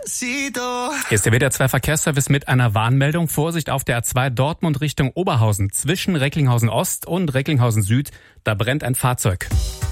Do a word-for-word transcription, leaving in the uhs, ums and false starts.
Despacito. Hier ist der W D R zwei Verkehrsservice mit einer Warnmeldung. Vorsicht auf der A zwei Dortmund Richtung Oberhausen. Zwischen Recklinghausen Ost und Recklinghausen Süd, da brennt ein Fahrzeug.